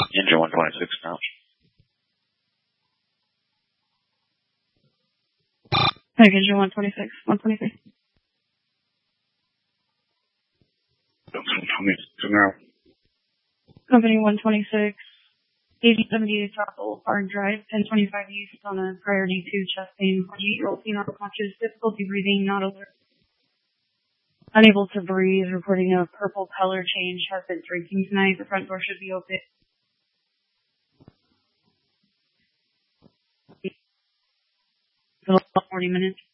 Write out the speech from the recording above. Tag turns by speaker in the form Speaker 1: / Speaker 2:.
Speaker 1: Engine 126 now.
Speaker 2: Engine 126, 123.
Speaker 1: Now.
Speaker 2: Company 126, 8078 South Old Park Drive, 1025 East on a priority 2 chest pain, 48-year-old female unconscious, difficulty breathing, not alert. Unable to breathe, reporting a purple color change, has been drinking tonight. The front door should be open. 40 minutes.